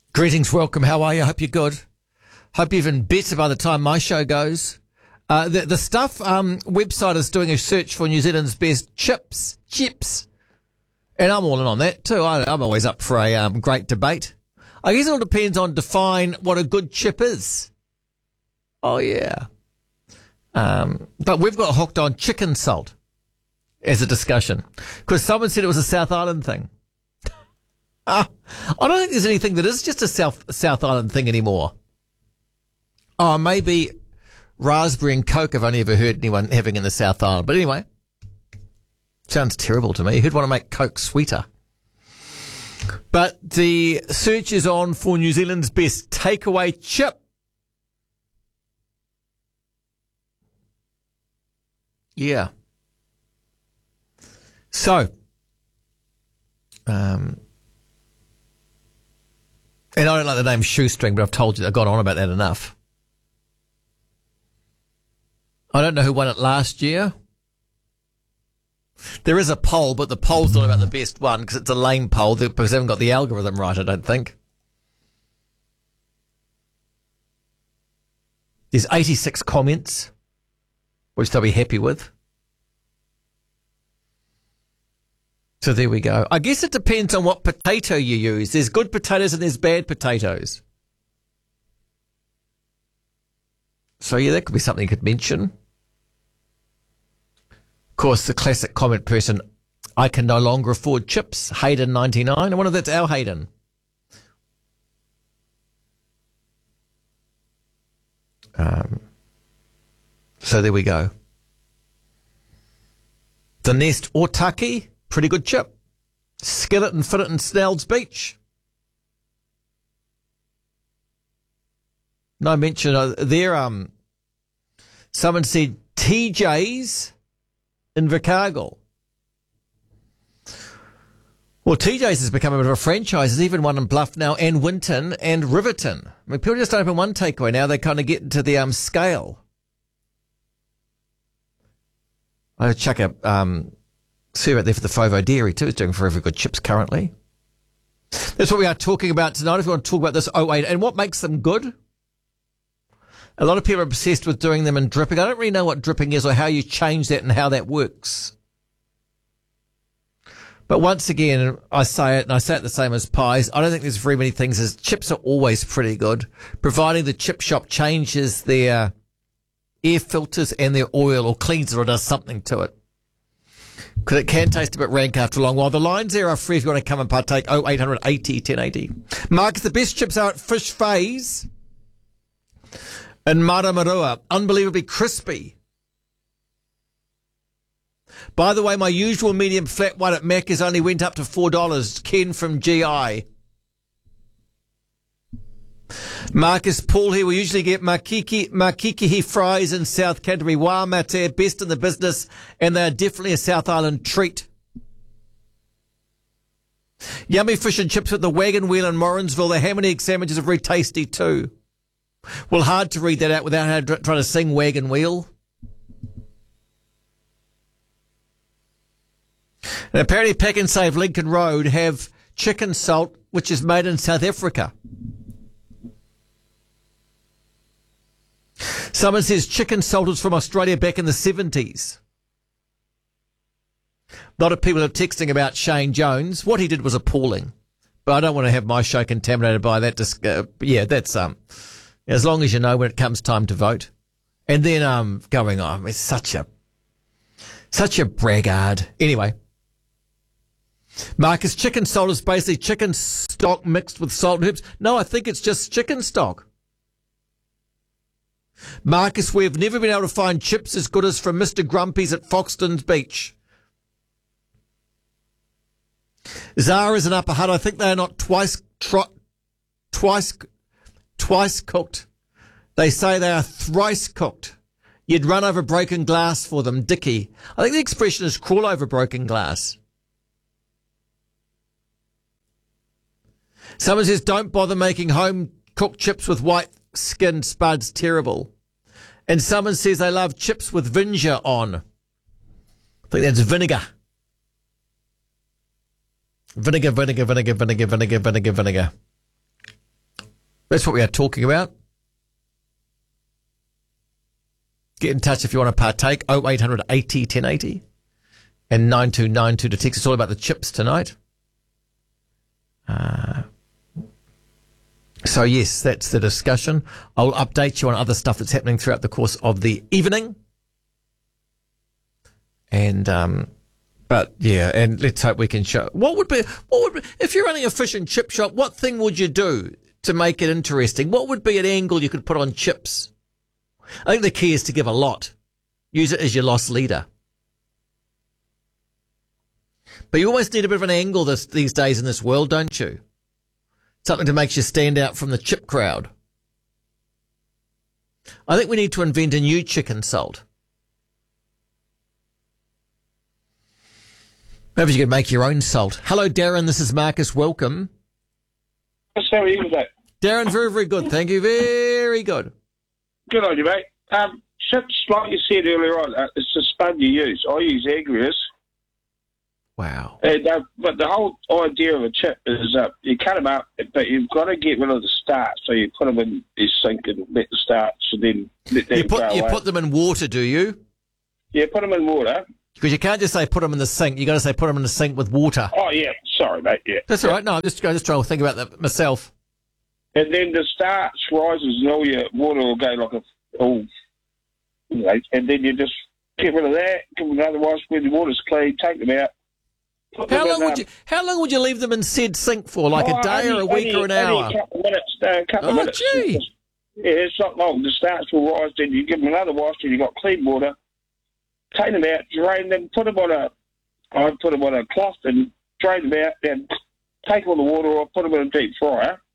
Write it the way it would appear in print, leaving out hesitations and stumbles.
Greetings, welcome. How are you? Hope you're good. Hope you're even better by the time my show goes. The Stuff website is doing a search for New Zealand's best chips. And I'm all in on that too. I'm always up for a great debate. I guess it all depends on define what a good chip is. Oh, yeah. But we've got hooked on chicken salt as a discussion because someone said it was a South Island thing. I don't think there's anything that is just a South Island thing anymore. Oh, maybe raspberry and Coke I've only ever heard anyone having in the South Island. But anyway, sounds terrible to me. Who'd want to make Coke sweeter? But the search is on for New Zealand's best takeaway chip. Yeah. So, and I don't like the name shoestring, but I've told you I've gone on about that enough. I don't know who won it last year. There is a poll, but the poll's not about the best one because it's a lame poll because they haven't got the algorithm right, I don't think. There's 86 comments, which they'll be happy with. So there we go. I guess it depends on what potato you use. There's good potatoes and there's bad potatoes. So yeah, that could be something you could mention. Of course, the classic comment person, I can no longer afford chips. Hayden 99. I wonder if that's our Hayden. So there we go. The Nest Otaki. Pretty good chip. Skillet and Fillet and Snell's Beach. No mention there. Someone said TJ's in Invercargill. Well, TJ's has become a bit of a franchise. There's even one in Bluff now, and Winton and Riverton. I mean, people just open one takeaway now. They kind of get into the scale. I chuck a see about there for the Fovo Dairy too. It's doing very good chips currently. That's what we are talking about tonight. If you want to talk about this 08 and what makes them good. A lot of people are obsessed with doing them in dripping. I don't really know what dripping is or how you change that and how that works. But once again, I say it, and I say it the same as pies. I don't think there's very many things as chips are always pretty good, providing the chip shop changes their air filters and their oil or cleans it or does something to it. Because it can taste a bit rank after a long while. The lines there are free if you want to come and partake. 0800 80 1080. Marcus, the best chips are at Fish Phase in Maramarua. Unbelievably crispy. By the way, my usual medium flat white at Macca's only went up to $4. Ken from GI. Marcus Paul here. We usually get Makikihi fries in South Canterbury. Wāmate, best in the business, and they are definitely a South Island treat. Yummy fish and chips at the Wagon Wheel in Morrinsville. The ham and egg sandwiches are very tasty too. Well, hard to read that out without trying to sing Wagon Wheel. And apparently Pack and Save Lincoln Road have chicken salt, which is made in South Africa. Someone says chicken salt was from Australia back in the 70s. A lot of people are texting about Shane Jones. What he did was appalling. But I don't want to have my show contaminated by that. That's as long as you know when it comes time to vote. And then going on, it's such a braggart. Anyway. Marcus, chicken salt is basically chicken stock mixed with salt and herbs. No, I think it's just chicken stock. Marcus, we've never been able to find chips as good as from Mr. Grumpy's at Foxton's Beach. Zara's in Upper Hutt. I think they are not twice cooked. They say they are thrice cooked. You'd run over broken glass for them, Dickie. I think the expression is crawl over broken glass. Someone says, don't bother making home-cooked chips with white-skinned spuds. Terrible. And someone says they love chips with vinegar on. I think that's vinegar. Vinegar. That's what we are talking about. Get in touch if you want to partake. 0800 80 1080 and 9292 to text. It's all about the chips tonight. So, yes, that's the discussion. I'll update you on other stuff that's happening throughout the course of the evening. And, but yeah, and let's hope we can show. What would be, if you're running a fish and chip shop, what thing would you do to make it interesting? What would be an angle you could put on chips? I think the key is to give a lot. Use it as your loss leader. But you always need a bit of an angle these days in this world, don't you? Something to make you stand out from the chip crowd. I think we need to invent a new chicken salt. Maybe you could make your own salt. Hello, Darren. This is Marcus. Welcome. How are you today? Darren, very, very good. Thank you. Very good. Good on you, mate. Chips, like you said earlier on, it's the spud you use. I use Agrius. Wow. But the whole idea of a chip is you cut them up, but you've got to get rid of the starch. So you put them in your sink and let the starch, and then let them go away. You put them in water, do you? Yeah, put them in water. Because you can't just say put them in the sink. You got to say put them in the sink with water. Oh yeah, sorry, mate. Yeah, that's all right. No, I'm just trying to think about that myself. And then the starch rises, and all your water will go like and then you just get rid of that. Give them another wash when the water's clean. Take them out. How long would you leave them in said sink for? Like a day or a week or an hour? A couple of minutes. Gee. Yeah, it's not long. The starch will rise. Then you give them another wash, and you got clean water. Take them out, drain them, put them on a cloth and drain them out. Then take all the water off, put them in a deep fryer.